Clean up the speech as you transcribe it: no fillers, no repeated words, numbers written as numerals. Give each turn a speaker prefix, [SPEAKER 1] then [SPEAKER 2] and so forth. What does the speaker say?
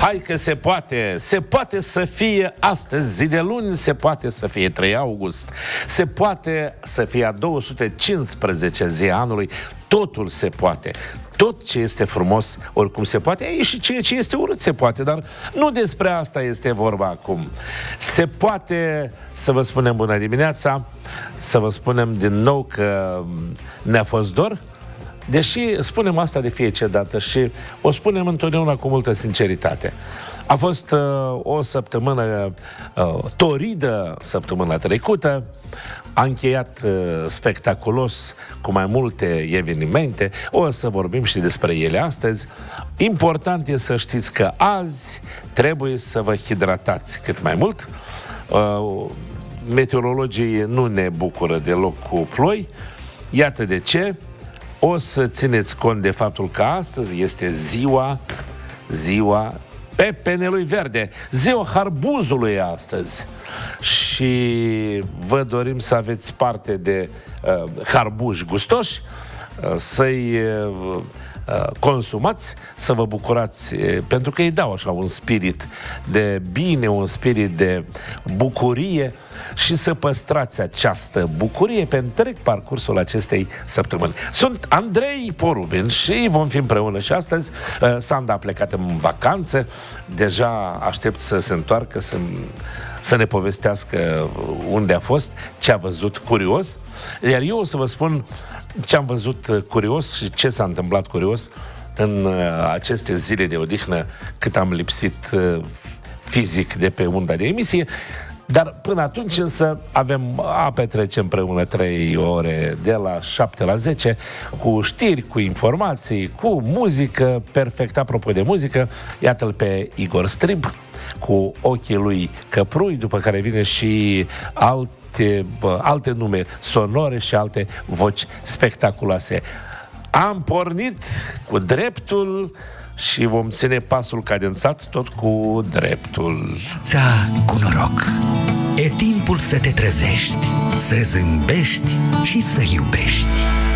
[SPEAKER 1] Hai că se poate să fie astăzi, zi de luni, se poate să fie 3 august, se poate să fie a 215 zi a anului, totul se poate. Tot ce este frumos, oricum se poate, e și ceea ce este urât se poate, dar nu despre asta este vorba acum. Se poate să vă spunem bună dimineața, să vă spunem din nou că ne-a fost dor, deși spunem asta de fiecare dată și o spunem întotdeauna cu multă sinceritate. A fost o săptămână toridă, săptămâna trecută, a încheiat spectaculos cu mai multe evenimente, o să vorbim și despre ele astăzi. Important e să știți că azi trebuie să vă hidratați cât mai mult. Meteorologii nu ne bucură deloc cu ploi, iată de ce. O să țineți cont de faptul că astăzi este ziua pepenelui verde, ziua harbuzului astăzi. Și vă dorim să aveți parte de harbuși gustoși, să-i consumați, să vă bucurați, pentru că îi dau așa un spirit de bine, un spirit de bucurie și să păstrați această bucurie pe întreg parcursul acestei săptămâni. Sunt Andrei Porubin și vom fi împreună și astăzi. Sanda a plecat în vacanță, deja aștept să se întoarcă, să ne povestească unde a fost, ce a văzut curios, iar eu o să vă spun ce am văzut curios și ce s-a întâmplat curios în aceste zile de odihnă, cât am lipsit fizic de pe unda de emisie. Dar până atunci însă avem a petrece împreună 3 ore de la 7 la 10 cu știri, cu informații, cu muzică perfect. Apropo de muzică, iată-l pe Igor Strib cu Ochii lui Căprui, după care vine și alte nume sonore și alte voci spectaculoase. Am pornit cu dreptul și vom ține pasul cadențat tot cu dreptul.
[SPEAKER 2] Cu noroc. E timpul să te trezești, să zâmbești și să iubești.